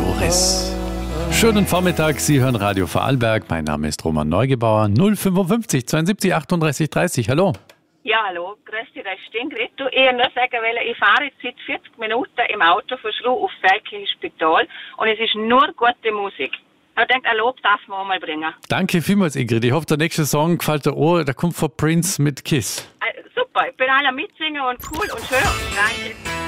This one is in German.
Doris. Schönen Vormittag, Sie hören Radio Vorarlberg. Mein Name ist Roman Neugebauer, 055 72 38 30. Hallo. Ja, hallo, grüß dich, das ist Ingrid. Du, ich nur sagen wollen, ich fahre jetzt seit 40 Minuten im Auto von Schluh auf Feldkirch Spital und es ist nur gute Musik. Ich denke, ein Lob darf man auch mal bringen. Danke vielmals, Ingrid. Ich hoffe, der nächste Song gefällt dir auch. Der kommt von Prince mit Kiss. Super, ich bin alle mitsingen und cool und schön. Danke.